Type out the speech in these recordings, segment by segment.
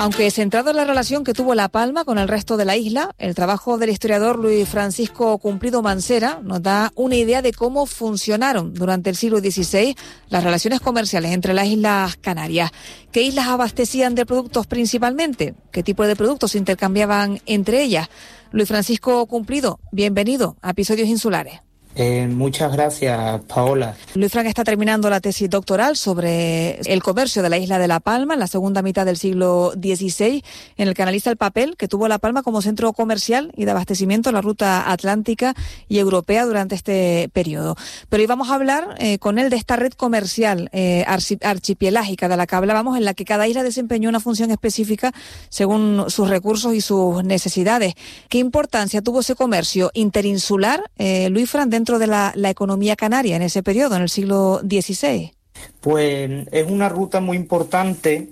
Aunque centrado en la relación que tuvo La Palma con el resto de la isla, el trabajo del historiador Luis Francisco Cumplido Mancera nos da una idea de cómo funcionaron durante el siglo XVI las relaciones comerciales entre las Islas Canarias. ¿Qué islas abastecían de productos principalmente? ¿Qué tipo de productos se intercambiaban entre ellas? Luis Francisco Cumplido, bienvenido a Episodios Insulares. Muchas gracias, Paola. Luis Fran está terminando la tesis doctoral sobre el comercio de la isla de La Palma en la segunda mitad del siglo XVI, en el que analiza el papel que tuvo La Palma como centro comercial y de abastecimiento en la ruta atlántica y europea durante este periodo. Pero hoy vamos a hablar con él de esta red comercial archipelágica de la que hablábamos, en la que cada isla desempeñó una función específica según sus recursos y sus necesidades. ¿Qué importancia tuvo ese comercio interinsular, Luis Fran, dentro de la economía canaria en ese periodo, en el siglo XVI? Pues es una ruta muy importante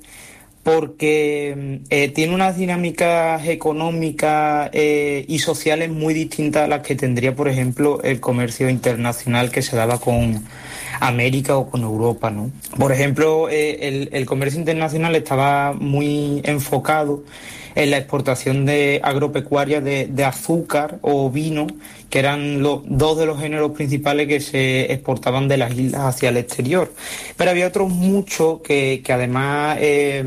porque tiene unas dinámicas económicas y sociales muy distintas a las que tendría, por ejemplo, el comercio internacional que se daba con América o con Europa, ¿no? Por ejemplo, el comercio internacional estaba muy enfocado en la exportación de agropecuaria de azúcar o vino, que eran dos de los géneros principales que se exportaban de las islas hacia el exterior. Pero había otros muchos que además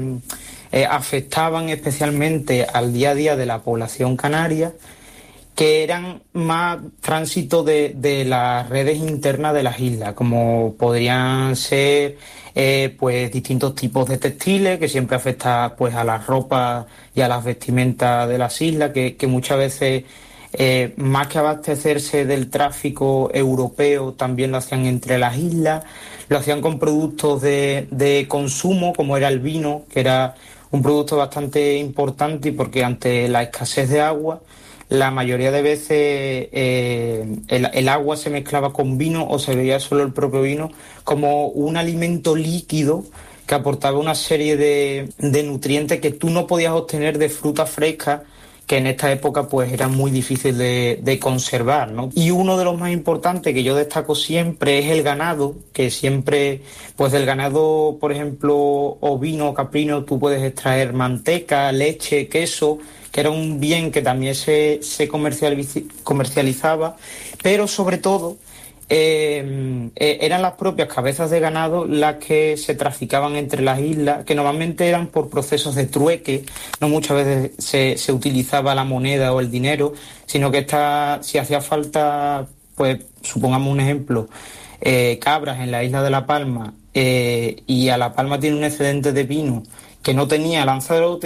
afectaban especialmente al día a día de la población canaria, que eran más tránsito de las redes internas de las islas, como podrían ser pues distintos tipos de textiles, que siempre afecta pues a las ropas y a las vestimentas de las islas, que muchas veces más que abastecerse del tráfico europeo también lo hacían entre las islas, lo hacían con productos de consumo, como era el vino, que era un producto bastante importante, porque ante la escasez de agua, la mayoría de veces el agua se mezclaba con vino o se veía solo el propio vino como un alimento líquido que aportaba una serie de nutrientes que tú no podías obtener de frutas frescas, que en esta época pues era muy difícil de conservar, ¿no? Y uno de los más importantes que yo destaco siempre es el ganado, que siempre, pues del ganado, por ejemplo, ovino o caprino, tú puedes extraer manteca, leche, queso, que era un bien que también se comercializaba, pero sobre todo eran las propias cabezas de ganado las que se traficaban entre las islas, que normalmente eran por procesos de trueque, no muchas veces se utilizaba la moneda o el dinero, sino que si hacía falta, pues supongamos un ejemplo, cabras en la isla de La Palma, y a La Palma tiene un excedente de vino que no tenía Lanzarote,